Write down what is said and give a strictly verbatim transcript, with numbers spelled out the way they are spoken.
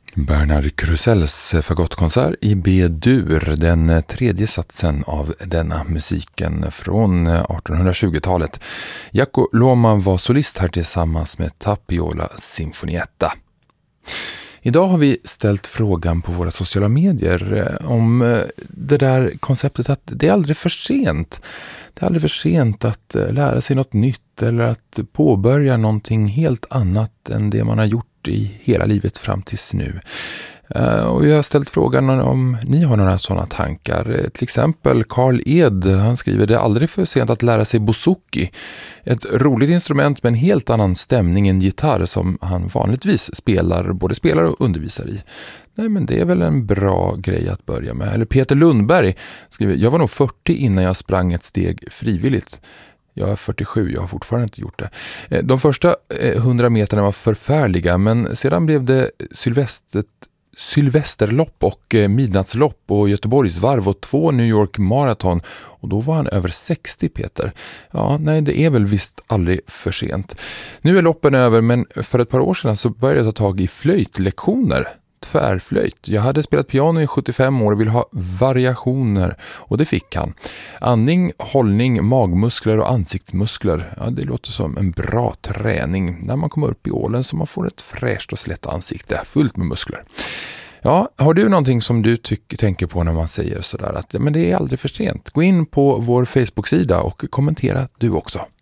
Bernard Crusells fagottkonsert i B-dur, den tredje satsen av denna musiken från artonhundratjugotalet. Jaakko Luoma var solist här tillsammans med Tapiola Sinfonietta. Idag har vi ställt frågan på våra sociala medier om det där konceptet att det är aldrig för sent. Det är aldrig för sent att lära sig något nytt eller att påbörja någonting helt annat än det man har gjort i hela livet fram tills nu. Och jag har ställt frågan om ni har några sådana tankar. Till exempel Carl Ed, han skriver: det är aldrig för sent att lära sig bouzouki. Ett roligt instrument med en helt annan stämning än gitarr som han vanligtvis spelar, både spelar och undervisar i. Nej, men det är väl en bra grej att börja med. Eller Peter Lundberg skriver: jag var nog fyrtio innan jag sprang ett steg frivilligt. Jag är fyrtiosju, jag har fortfarande inte gjort det. De första hundra meterna var förfärliga, men sedan blev det Sylvester, Sylvesterlopp och midnattslopp och Göteborgsvarv och två New York Marathon. Och då var han över sextio, Peter. Ja, nej, det är väl visst aldrig för sent. Nu är loppen över, men för ett par år sedan så började jag ta tag i flöjtlektioner. Tvärflöjt. Jag hade spelat piano i sjuttiofem år och ville ha variationer, och det fick han. Andning, hållning, magmuskler och ansiktsmuskler. Ja, det låter som en bra träning när man kommer upp i ålen så man får ett fräscht och slätt ansikte fullt med muskler. Ja, har du någonting som du tycker, tänker på när man säger sådär att men det är aldrig för sent? Gå in på vår Facebook-sida och kommentera du också.